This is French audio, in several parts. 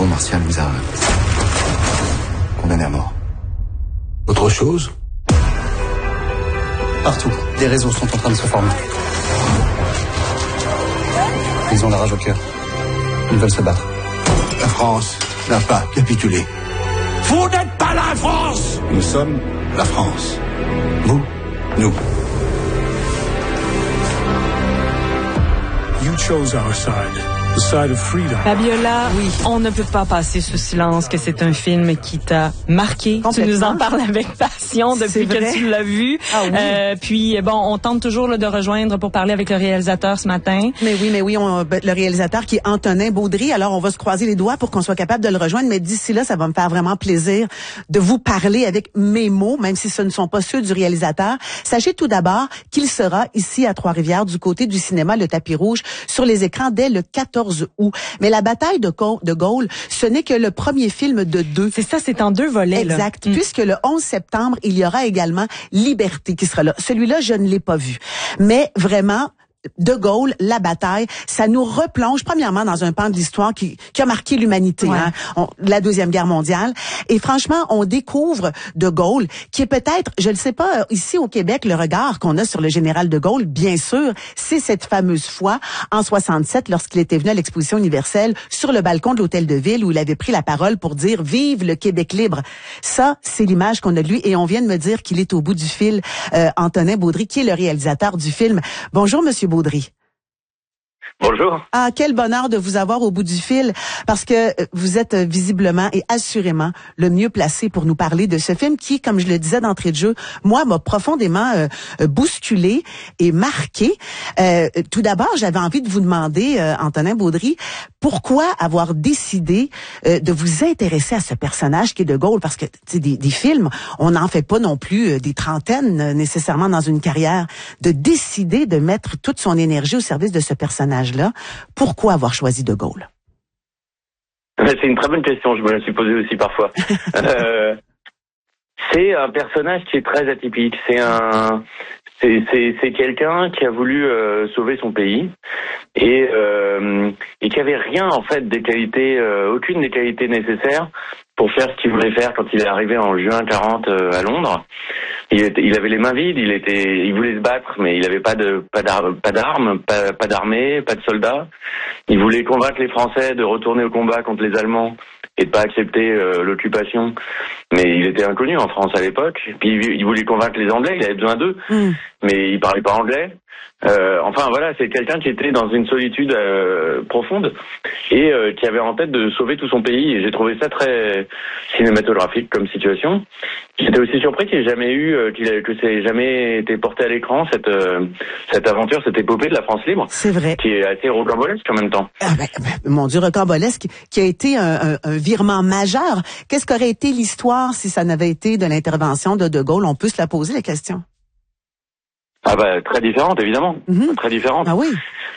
Cour martiale nous a condamnés à mort. Autre chose? Partout, des réseaux sont en train de se former. Ils ont la rage au cœur. Ils veulent se battre. La France n'a pas capitulé. Vous n'êtes pas la France! Nous sommes la France. Vous, nous. You chose our side. The side of freedom. Fabiola, oui, on ne peut pas passer sous silence que c'est un film qui t'a marqué. Tu nous en parles avec passion depuis que tu l'as vu. Ah oui. Puis bon, on tente toujours là, de rejoindre pour parler avec le réalisateur ce matin. Mais oui, le réalisateur qui est Antonin Baudry. Alors, on va se croiser les doigts pour qu'on soit capable de le rejoindre. Mais d'ici là, ça va me faire vraiment plaisir de vous parler avec mes mots, même si ce ne sont pas ceux du réalisateur. Sachez tout d'abord qu'il sera ici à Trois-Rivières du côté du cinéma Le Tapis Rouge sur les écrans dès le 14 août. Mais la bataille de Gaulle, ce n'est que le premier film de deux. C'est ça, c'est en deux volets. Exact. Puisque le 11 septembre, il y aura également Liberté qui sera là. Celui-là, je ne l'ai pas vu. Mais vraiment, De Gaulle, la bataille, ça nous replonge premièrement dans un pan de l'histoire qui a marqué l'humanité, ouais. La Deuxième Guerre mondiale. Et franchement, on découvre De Gaulle, qui est peut-être, je ne sais pas, ici au Québec, le regard qu'on a sur le général De Gaulle, bien sûr, c'est cette fameuse fois en 67, lorsqu'il était venu à l'exposition universelle sur le balcon de l'Hôtel de Ville, où il avait pris la parole pour dire « Vive le Québec libre ». Ça, c'est l'image qu'on a de lui. Et on vient de me dire qu'il est au bout du fil, Antonin Baudry, qui est le réalisateur du film. Bonjour, Monsieur Baudry. Bonjour. Ah, quel bonheur de vous avoir au bout du fil, parce que vous êtes visiblement et assurément le mieux placé pour nous parler de ce film qui, comme je le disais d'entrée de jeu, moi, m'a profondément bousculé et marqué. Tout d'abord, j'avais envie de vous demander, Antonin Baudry, pourquoi avoir décidé de vous intéresser à ce personnage qui est De Gaulle, parce que des films, on n'en fait pas non plus des trentaines nécessairement dans une carrière, de décider de mettre toute son énergie au service de ce personnage-là. Pourquoi avoir choisi De Gaulle? C'est une très bonne question, je me la suis posée aussi parfois. C'est un personnage qui est très atypique. C'est quelqu'un qui a voulu sauver son pays et qui avait rien en fait des qualités, aucune des qualités nécessaires pour faire ce qu'il voulait faire quand il est arrivé en juin 40 à Londres. Il avait les mains vides, il voulait se battre, mais il avait pas d'armes, pas d'armée, pas de soldats. Il voulait convaincre les Français de retourner au combat contre les Allemands et de pas accepter l'occupation. Mais il était inconnu en France à l'époque. Puis il voulait convaincre les Anglais, il avait besoin d'eux, mais il parlait pas anglais. Enfin voilà, c'est quelqu'un qui était dans une solitude profonde et qui avait en tête de sauver tout son pays. Et j'ai trouvé ça très cinématographique comme situation. J'étais aussi surpris qu'il ait jamais que ça ait jamais été porté à l'écran cette aventure, cette épopée de la France libre. C'est vrai. Qui est assez rocambolesque en même temps. Ah mon Dieu, rocambolesque, qui a été un virement majeur. Qu'est-ce qu'aurait été l'histoire si ça n'avait été de l'intervention de Gaulle? On peut se la poser la question. Ah bah très différente évidemment, très différente. Ah oui.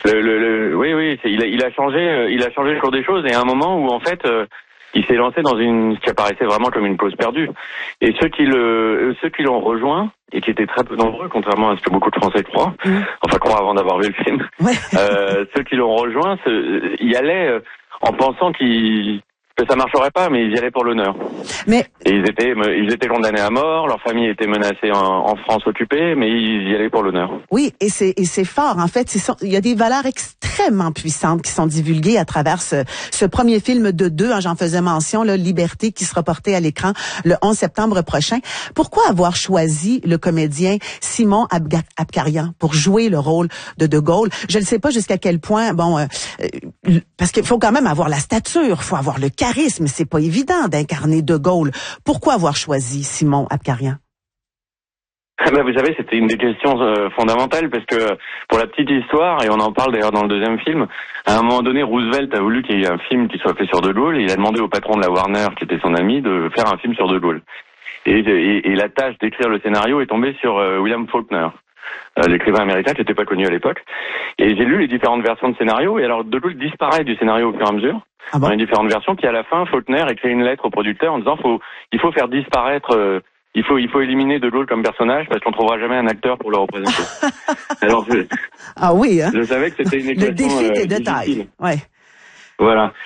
Oui, il a changé le cours des choses et à un moment où en fait il s'est lancé dans ce qui apparaissait vraiment comme une cause perdue. Et ceux qui l'ont rejoint et qui étaient très peu nombreux, contrairement à ce que beaucoup de Français croient, croient avant d'avoir vu le film. Ouais. Ceux qui l'ont rejoint, y allaient en pensant que ça marcherait pas, mais ils y allaient pour l'honneur. Et ils étaient condamnés à mort, leur famille était menacée en France occupée, mais ils y allaient pour l'honneur. Oui, et c'est fort. En fait, il y a des valeurs extrêmement puissantes qui sont divulguées à travers ce premier film de deux. J'en faisais mention, Liberté, qui sera porté à l'écran le 11 septembre prochain. Pourquoi avoir choisi le comédien Simon Abkarian pour jouer le rôle de Gaulle? Je ne sais pas jusqu'à quel point, parce qu'il faut quand même avoir la stature, faut avoir le charisme, c'est pas évident d'incarner De Gaulle. Pourquoi avoir choisi Simon Abkarian? Vous savez, c'était une des questions fondamentales parce que pour la petite histoire, et on en parle d'ailleurs dans le deuxième film, à un moment donné, Roosevelt a voulu qu'il y ait un film qui soit fait sur De Gaulle et il a demandé au patron de la Warner, qui était son ami, de faire un film sur De Gaulle. Et la tâche d'écrire le scénario est tombée sur William Faulkner, l'écrivain américain qui n'était pas connu à l'époque. Et j'ai lu les différentes versions de scénario et alors De Gaulle disparaît du scénario au fur et à mesure. Dans les différentes versions, qui à la fin, Faulkner écrit une lettre au producteur en disant il faut faire disparaître, il faut éliminer De Gaulle comme personnage parce qu'on trouvera jamais un acteur pour le représenter. Alors ah oui, je savais que c'était une équation le défi des détails. difficile. Ouais. Voilà.